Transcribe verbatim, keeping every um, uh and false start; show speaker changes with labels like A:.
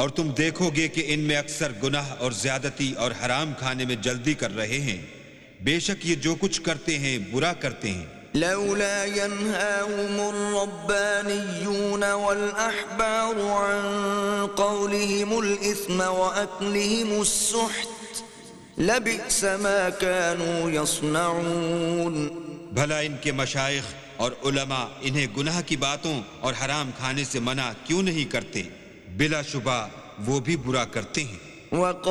A: और तुम देखोगे कि इनमें अक्सर गुनाह और ज्यादती और हराम खाने में जल्दी कर रहे हैं। बेशक ये जो कुछ करते हैं बुरा करते हैं।
B: लौला यन्हाहुमुर रब्बानिय्यून वल अहबार अन क़ौलिहिमुल इस्म व अक्लिहिमुस सुहत लबि'स मा कानू यस्नऊन।
A: भला इनके मशाइख और उलमा इन्हें गुनाह की बातों और हराम खाने से मना क्यों नहीं करते? बिलाशुबा वो भी बुरा करते हैं।